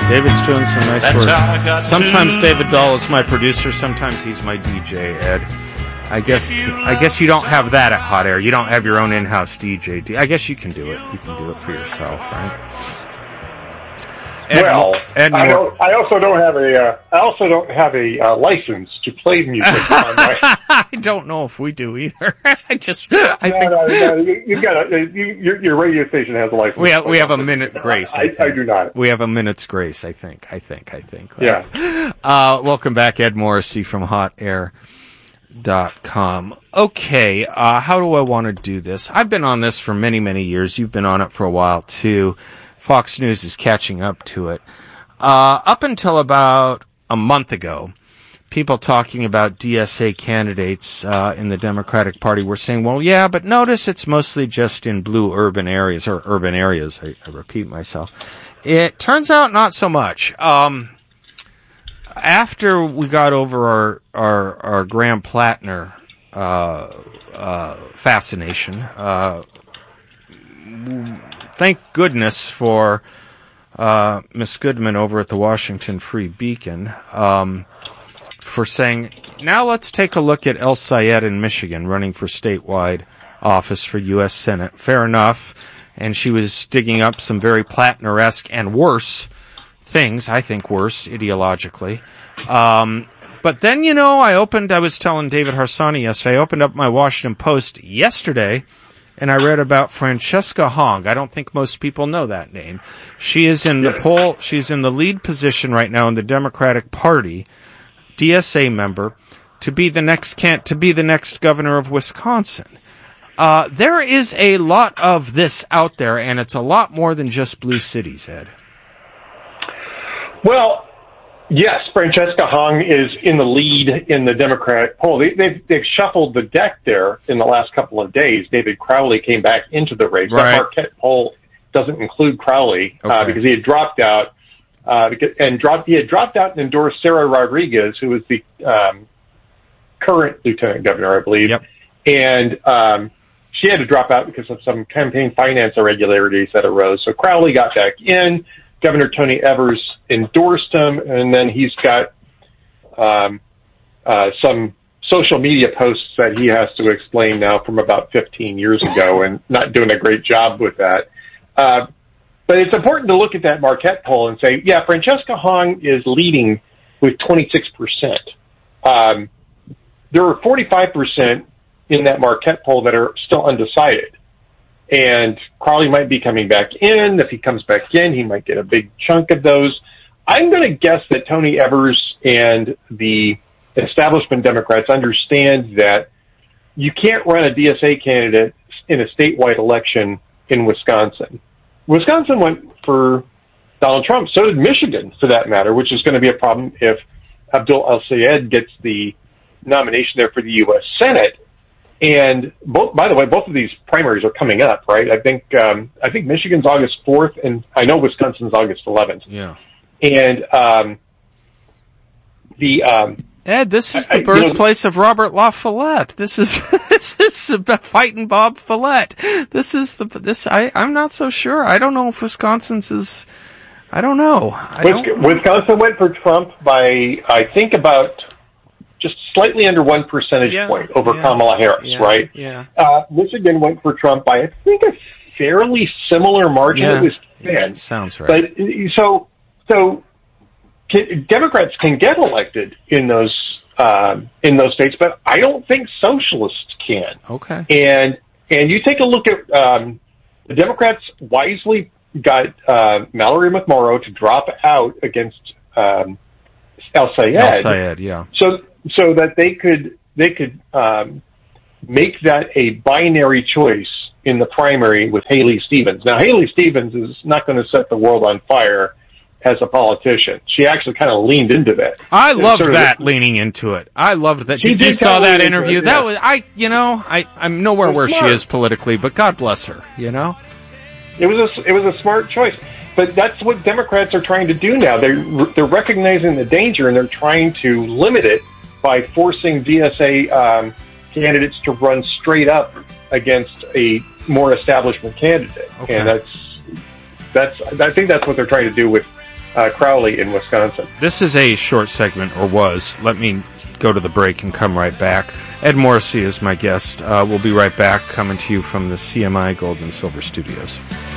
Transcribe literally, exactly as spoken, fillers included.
David's doing some nice That's work. Sometimes to... David Dahl is my producer. Sometimes he's my D J, Ed. I guess I guess you don't have that at Hot Air. You don't have your own in-house D J. I guess you can do it. You can do it for yourself, right? Ed, well, Ed I, don't, I also don't have a. Uh, I also don't have a uh, license to play music. on my... I don't know if we do either. I just. I no, think no, no, you, you've got a. You, your, your radio station has a license. We have. We have a minute grace. I, I, I, I do not. We have a minute's grace. I think. I think. I think. Right? Yeah. Uh, welcome back, Ed Morrissey from Hot Air dot com. Okay. Uh, how do I want to do this? I've been on this for many, many years. You've been on it for a while too. Fox News is catching up to it. Uh, up until about a month ago, people talking about D S A candidates uh, in the Democratic Party were saying, well, yeah, but notice it's mostly just in blue urban areas, or urban areas, I, I repeat myself. It turns out not so much. Um, after we got over our, our, our Graham Plattner uh, uh, fascination, uh, thank goodness for uh, Miss Goodman over at the Washington Free Beacon um, for saying, now let's take a look at El Sayed in Michigan running for statewide office for U S Senate. Fair enough. And she was digging up some very Plattner-esque and worse things, I think worse, ideologically. Um, but then, you know, I opened, I was telling David Harsanyi yesterday, I opened up my Washington Post yesterday, and I read about Francesca Hong. I don't think most people know that name. She is in the poll. She's in the lead position right now in the Democratic Party, D S A member, to be the next can to be the next governor of Wisconsin. Uh, there is a lot of this out there, and it's a lot more than just blue cities, Ed. Well, yes, Francesca Hong is in the lead in the Democratic poll. They, they've, they've shuffled the deck there in the last couple of days. David Crowley came back into the race. Right. That Marquette poll doesn't include Crowley okay. uh, because he had dropped out, uh, because, and dropped, he had dropped out and endorsed Sarah Rodriguez, who was the um, current lieutenant governor, I believe. Yep. And um, she had to drop out because of some campaign finance irregularities that arose. So Crowley got back in. Governor Tony Evers endorsed him, and then he's got um, uh, some social media posts that he has to explain now from about fifteen years ago, and not doing a great job with that. Uh, but it's important to look at that Marquette poll and say, yeah, Francesca Hong is leading with twenty-six percent. Um, there are forty-five percent in that Marquette poll that are still undecided. And Crowley might be coming back in. If he comes back in, he might get a big chunk of those. I'm going to guess that Tony Evers and the establishment Democrats understand that you can't run a D S A candidate in a statewide election in Wisconsin. Wisconsin went for Donald Trump. So did Michigan, for that matter, which is going to be a problem if Abdul El-Sayed gets the nomination there for the U S Senate. And both, by the way, both of these primaries are coming up, right? I think, um, I think Michigan's August fourth, and I know Wisconsin's August eleventh. Yeah. And, um, the, um, Ed, this is the I, birthplace you know, of Robert La Follette. This is, this is about fighting Bob Follette. This is the, this, I, I'm not so sure. I don't know if Wisconsin's is, I don't know. I don't, Wisconsin went for Trump by, I think, about just slightly under one percentage yeah, point over yeah, Kamala Harris, yeah, right? Yeah. Uh, Michigan went for Trump by, I think, a fairly similar margin. Yeah, it was thin. yeah, sounds right. But so, so can, Democrats can get elected in those um, in those states, but I don't think socialists can. Okay. And and you take a look at um, the Democrats wisely got uh, Mallory McMorrow to drop out against um, El-Sayed. El-Sayed, yeah. So so that they could they could um, make that a binary choice in the primary with Haley Stevens. Now, Haley Stevens is not going to set the world on fire as a politician. She actually kind of leaned into that. I loved that, the, leaning into it. I loved that. Did you saw that interview? It, yeah. That was I. You know, I I'm nowhere where smart. She is politically, but God bless her. You know, it was a it was a smart choice. But that's what Democrats are trying to do now. They're they're recognizing the danger and they're trying to limit it by forcing D S A um, candidates to run straight up against a more establishment candidate. Okay. And that's that's I think that's what they're trying to do with uh, Crowley in Wisconsin. This is a short segment, or was. Let me go to the break and come right back. Ed Morrissey is my guest. Uh, we'll be right back, coming to you from the C M I Gold and Silver Studios.